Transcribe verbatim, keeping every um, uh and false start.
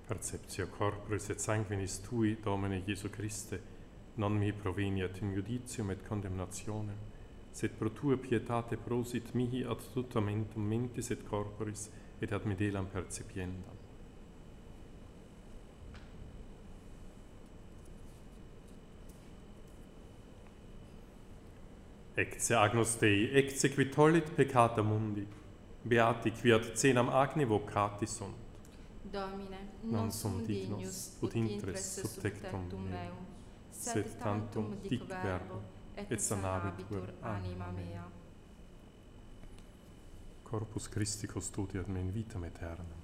Perceptio corporis et sanguinis tui, Domine Iesu Christe, non mi proveniat in judicium et condemnationem, sed pro tua pietate prosit mihi ad tutamentum mentis et corporis et ad medelam percipiendam. Ecce agnus Dei, ecce qui tollit peccata mundi, beati qui ad cenam agne vocati sunt. Domine, Non sum dignus, ut intres sub tectum meum, sed tantum dic verbo, et sanabitur anima mea. Corpus Christi custodiat me in vitam aeternam.